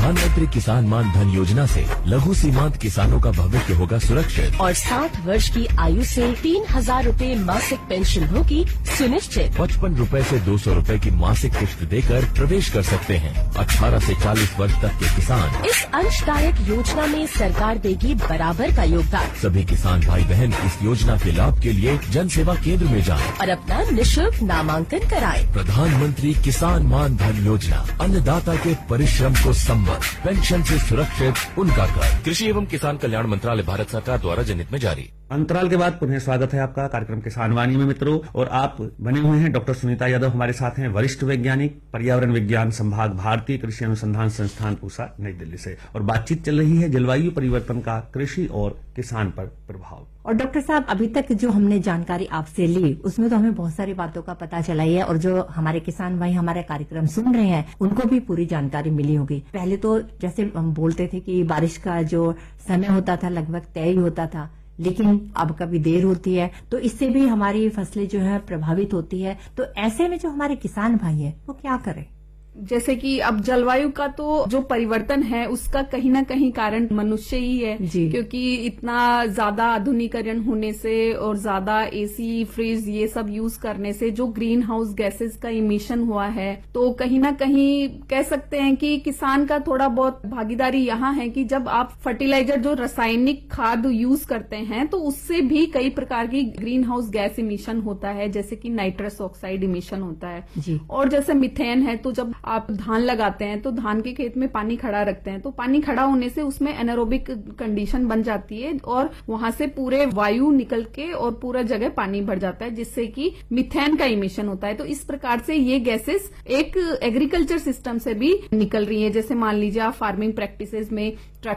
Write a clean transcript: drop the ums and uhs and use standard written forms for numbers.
प्रधानमंत्री किसान मान धन योजना से लघु सीमांत किसानों का भविष्य होगा सुरक्षित और 60 वर्ष की आयु से 3,000 रूपए मासिक पेंशन होगी सुनिश्चित। 55 रूपए से 200 रूपए की मासिक किश्त देकर प्रवेश कर सकते हैं। 18 से 40 वर्ष तक के किसान इस अंशदायक योजना में सरकार देगी बराबर का योगदान। सभी किसान भाई बहन इस योजना के लाभ के लिए जन सेवा केंद्र में जाएं और अपना निःशुल्क नामांकन कराएं। प्रधानमंत्री किसान मान धन योजना अन्नदाता के परिश्रम को संबल, पेंशन से सुरक्षित उनका कर। कृषि एवं किसान कल्याण मंत्रालय, भारत सरकार द्वारा जनहित में जारी। अंतराल के बाद पुनः स्वागत है आपका कार्यक्रम किसान वाणी में मित्रों। और आप बने हुए हैं डॉक्टर सुनीता यादव हमारे साथ हैं, वरिष्ठ वैज्ञानिक, पर्यावरण विज्ञान संभाग, भारतीय कृषि अनुसंधान संस्थान पूसा, नई दिल्ली से। और बातचीत चल रही है जलवायु परिवर्तन का कृषि और किसान पर प्रभाव। और डॉक्टर साहब, अभी तक जो हमने जानकारी आपसे ली उसमें तो हमें बहुत सारी बातों का पता चला ही है, और जो हमारे किसान भाई हमारे कार्यक्रम सुन रहे हैं उनको भी पूरी जानकारी मिली होगी। पहले तो जैसे हम बोलते थे कि बारिश का जो समय होता था लगभग तय ही होता था, लेकिन अब कभी देर होती है, तो इससे भी हमारी फसलें जो है प्रभावित होती है। तो ऐसे में जो हमारे किसान भाई है वो क्या करें? जैसे कि अब जलवायु का तो जो परिवर्तन है उसका कहीं ना कहीं कारण मनुष्य ही है, क्योंकि इतना ज्यादा आधुनिकीकरण होने से और ज्यादा एसी, फ्रिज ये सब यूज करने से जो ग्रीन हाउस गैसेस का इमिशन हुआ है, तो कहीं ना कहीं कह सकते हैं कि किसान का थोड़ा बहुत भागीदारी यहाँ है कि जब आप फर्टिलाइजर जो रासायनिक खाद यूज करते हैं तो उससे भी कई प्रकार की ग्रीन हाउस गैस इमिशन होता है, जैसे कि नाइट्रस ऑक्साइड इमिशन होता है। और जैसे मिथेन है, तो जब आप धान लगाते हैं तो धान के खेत में पानी खड़ा रखते हैं, तो पानी खड़ा होने से उसमें एनारोबिक कंडीशन बन जाती है और वहां से पूरे वायु निकल के और पूरा जगह पानी भर जाता है, जिससे कि मिथेन का इमिशन होता है। तो इस प्रकार से ये गैसेस एक एग्रीकल्चर सिस्टम से भी निकल रही है। जैसे मान लीजिए आप फार्मिंग प्रैक्टिसेस में